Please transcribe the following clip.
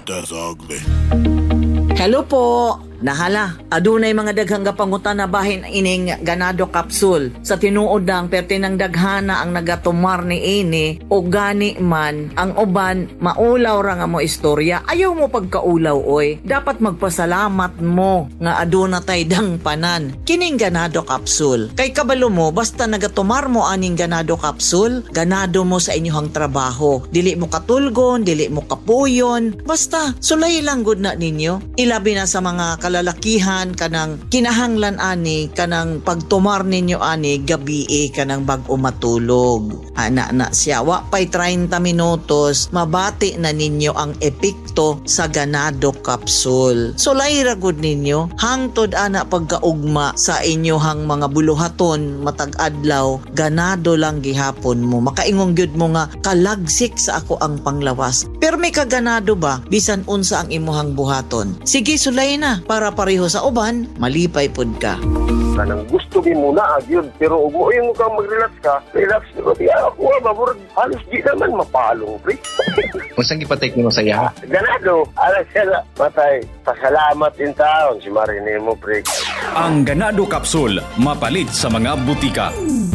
That's ugly. Hello po. Nahala, adunay mga daghang gapangutan na bahin ining ganado kapsul. Sa tinuod ng pertinang daghana ang nagatumar ni ini o gani man ang uban maulaw ra nga mo istorya. Ayaw mo pagkaulaw oy. Dapat magpasalamat mo nga aduna tay dang panan. Kining ganado kapsul. Kay kabalo mo basta nagatumar mo aning ganado kapsul, ganado mo sa inyong trabaho. Dili mo katulgon, dili mo kapuyon. Basta sulay lang gud na ninyo. Ilabi na sa mga kalalakihan kanang kinahanglan ani kanang pagtumar ninyo ani gabi kanang bag-o matulog. Ana na siya wa pay 30 minutos mabati na ninyo ang epekto sa ganado capsule. So layra gud ninyo hangtod ana pagkaugma sa inyohang mga buluhaton matag adlaw ganado lang gihapon mo. Makaingong gyud mo nga kalagsik sa ako ang panglawas. Pero may kaganado ba bisan unsa ang imuhang buhaton? Sige sulay na para pareho sa uban, malipay pod ka. Kanang gusto din muna yun, pero ug mo yung kang mag-relax ka, relax ko diya ako mabur halos di naman mapalong pre. Unsang gipatake nimo sa iya? Ganado, ala sila patay. Pasalamat in taon si Marinemo pre. Ang ganado kapsul mapalit sa mga butika.